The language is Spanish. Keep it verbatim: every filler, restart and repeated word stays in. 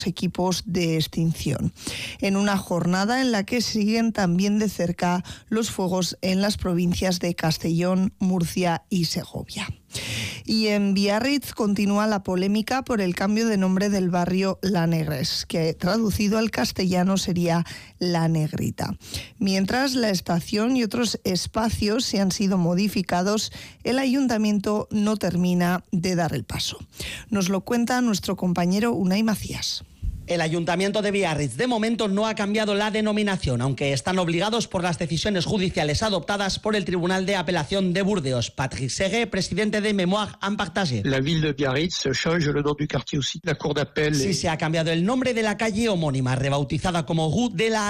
equipos de extinción, en una jornada en la que siguen también de cerca los fuegos en las provincias de Castellón, Murcia y Segovia. Y en Biarritz continúa la polémica por el cambio de nombre del barrio La Negres, que traducido al castellano sería La Negrita. Mientras la estación y otros espacios se han sido modificados, el ayuntamiento no termina de dar el paso. Nos lo cuenta nuestro compañero Unai Macías. El Ayuntamiento de Biarritz de momento no ha cambiado la denominación, aunque están obligados por las decisiones judiciales adoptadas por el Tribunal de Apelación de Burdeos. Patrick Segué, presidente de Mémoire en Partage. La ville de Biarritz change le nom du quartier aussi. La cour d'appel. Sí, se ha cambiado el nombre de la calle homónima, rebautizada como Rue de la